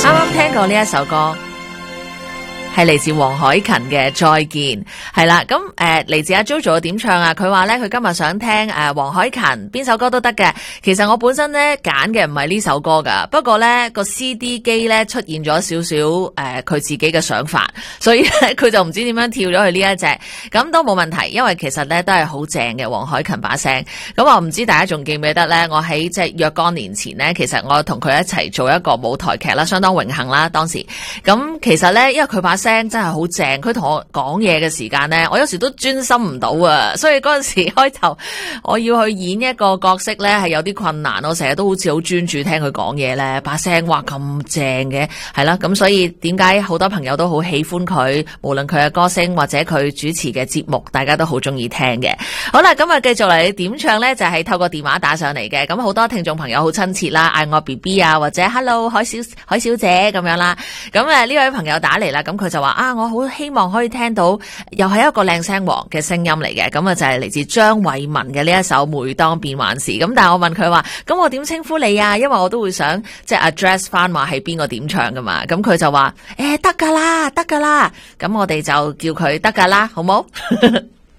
啱啱聽過呢一首歌，係嚟自黃凱芹嘅《再見》，係啦，咁嚟自阿 JoJo 嘅點唱啊，佢話咧佢今日想聽黃凱芹邊首歌都得嘅。其實我本身咧揀嘅唔係呢首歌噶，不過咧個 CD 機咧出現咗少少佢自己嘅想法，所以咧佢就唔知點樣跳咗去呢一隻，咁都冇問題，因為其實咧都係好正嘅黃凱芹把聲。咁我唔知大家仲記唔記得咧？我喺即係若干年前咧，其實我同佢一齊做一個舞台劇啦，相當榮幸啦當時。咁其實咧，因為佢把聲真係好正，佢同我講嘢嘅時間呢，我有時都專心唔到啊，所以嗰陣時開頭我要去演一個角色呢，係有啲困難，我成日都好似好專注聽佢講嘢呢，把聲哇咁正嘅，係啦，咁所以點解好多朋友都好喜歡佢，無論佢嘅歌聲或者佢主持嘅節目，大家都好中意聽嘅。好啦，咁啊繼續嚟點唱呢，就係透過電話打上嚟嘅，咁好多聽眾朋友好親切啦，嗌我 BB 啊，或者 Hello 海小姐咁樣啦，咁呢位朋友打嚟啦，咁佢就話我好希望可以聽到又係一個靚聲王嘅聲音嚟嘅，咁就係嚟自張偉文嘅呢一首《每當變幻時》。咁但係我問佢話，咁我點稱呼你啊？因為我都會想即係 address 翻話係邊個點唱噶嘛。咁佢就話得噶啦，得噶啦。咁我哋就叫佢得噶啦，好冇？